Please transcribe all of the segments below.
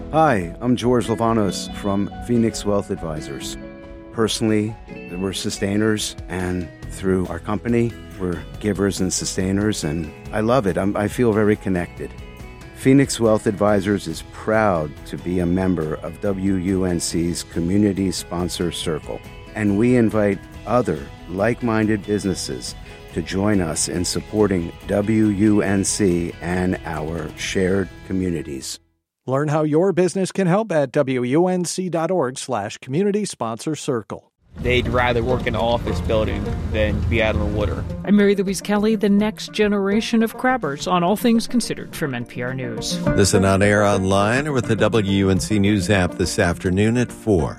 Hi, I'm George Lavanos from Phoenix Wealth Advisors. Personally, we're sustainers, and through our company, we're givers and sustainers, and I love it. I feel very connected. Phoenix Wealth Advisors is proud to be a member of WUNC's Community Sponsor Circle, and we invite other like-minded businesses to join us in supporting WUNC and our shared communities. Learn how your business can help at WUNC.org/community sponsor circle. They'd rather work in an office building than be out on the water. I'm Mary Louise Kelly, the next generation of crabbers on All Things Considered from NPR News. Listen on air, online, or with the WUNC News app this afternoon at 4.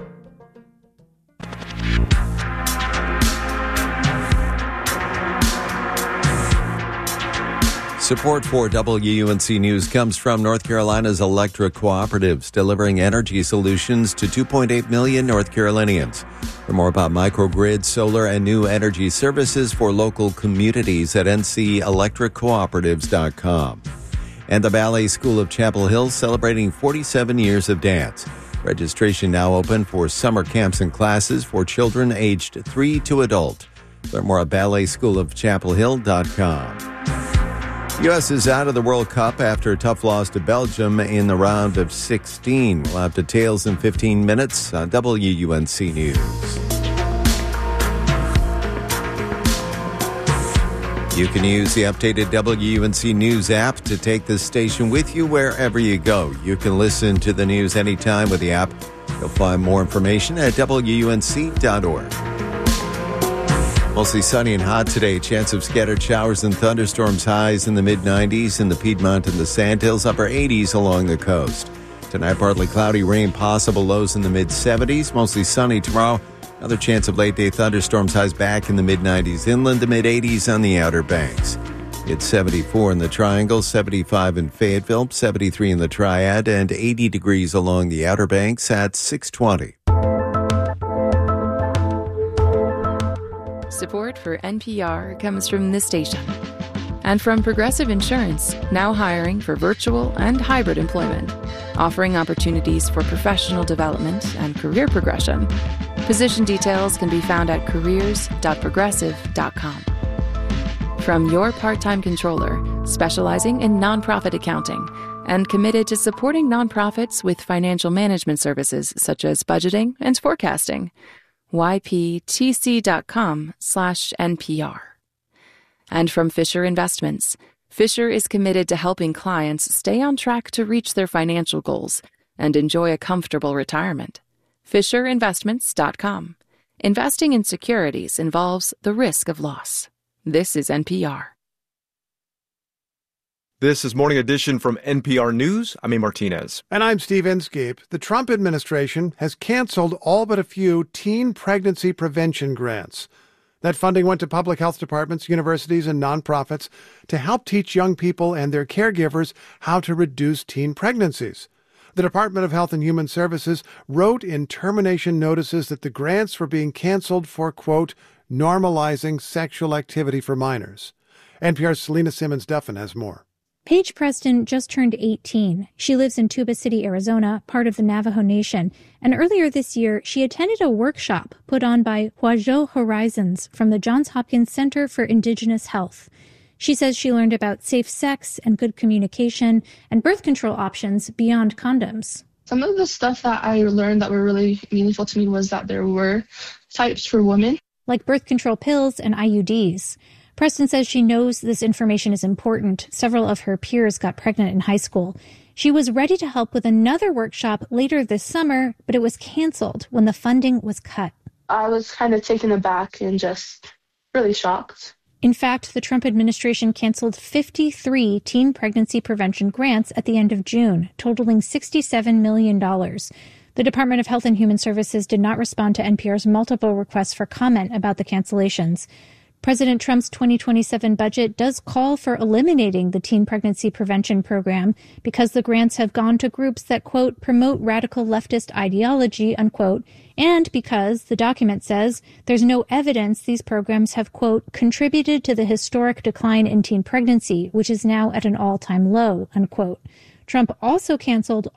Support for WUNC News comes from North Carolina's electric cooperatives, delivering energy solutions to 2.8 million North Carolinians. For more about microgrid, solar, and new energy services for local communities at ncelectriccooperatives.com. And the Ballet School of Chapel Hill celebrating 47 years of dance. Registration now open for summer camps and classes for children aged 3 to adult. Learn more at balletSchoolofChapelHill.com. U.S. is out of the World Cup after a tough loss to Belgium in the round of 16. We'll have details in 15 minutes on WUNC News. You can use the updated WUNC News app to take this station with you wherever you go. You can listen to the news anytime with the app. You'll find more information at WUNC.org. Mostly sunny and hot today. Chance of scattered showers and thunderstorms. Highs in the mid-90s in the Piedmont and the Sandhills. Upper 80s along the coast. Tonight, partly cloudy, rain possible. Lows in the mid-70s. Mostly sunny tomorrow. Another chance of late-day thunderstorms. Highs back in the mid-90s inland to mid-80s on the Outer Banks. It's 74 in the Triangle, 75 in Fayetteville, 73 in the Triad, and 80 degrees along the Outer Banks at 6:20. Support for NPR comes from this station and from Progressive Insurance, now hiring for virtual and hybrid employment, offering opportunities for professional development and career progression. Position details can be found at careers.progressive.com. From your part-time controller, specializing in nonprofit accounting and committed to supporting nonprofits with financial management services such as budgeting and forecasting. yptc.com/NPR. And from Fisher Investments. Fisher is committed to helping clients stay on track to reach their financial goals and enjoy a comfortable retirement. FisherInvestments.com. Investing in securities involves the risk of loss. This is NPR. This is Morning Edition from NPR News. I'm A. Martinez. And I'm Steve Inskeep. The Trump administration has canceled all but a few teen pregnancy prevention grants. That funding went to public health departments, universities, and nonprofits to help teach young people and their caregivers how to reduce teen pregnancies. The Department of Health and Human Services wrote in termination notices that the grants were being canceled for, quote, normalizing sexual activity for minors. NPR's Selena Simmons-Duffin has more. Paige Preston just turned 18. She lives in Tuba City, Arizona, part of the Navajo Nation. And earlier this year, she attended a workshop put on by Huajo Horizons from the Johns Hopkins Center for Indigenous Health. She says she learned about safe sex and good communication and birth control options beyond condoms. Some of the stuff that I learned that were really meaningful to me was that there were types for women, like birth control pills and IUDs. Preston says she knows this information is important. Several of her peers got pregnant in high school. She was ready to help with another workshop later this summer, but it was canceled when the funding was cut. I was kind of taken aback and just really shocked. In fact, the Trump administration canceled 53 teen pregnancy prevention grants at the end of June, totaling $67 million. The Department of Health and Human Services did not respond to NPR's multiple requests for comment about the cancellations. President Trump's 2027 budget does call for eliminating the teen pregnancy prevention program because the grants have gone to groups that, quote, promote radical leftist ideology, unquote, and because, the document says, there's no evidence these programs have, quote, contributed to the historic decline in teen pregnancy, which is now at an all-time low, unquote. Trump also canceled